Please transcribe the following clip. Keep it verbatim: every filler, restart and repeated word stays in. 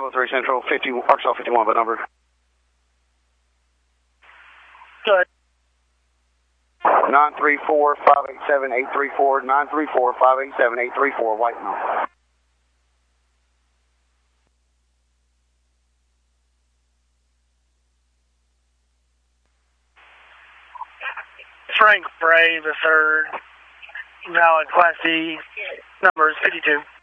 oh three Central, fifty, Arkansas fifty-one, but number. Good. nine three four, five eight seven, eight three four, nine three four, five eight seven, eight three four, White Mountain. Frank Bray, the third, valid Class D, number is fifty-two.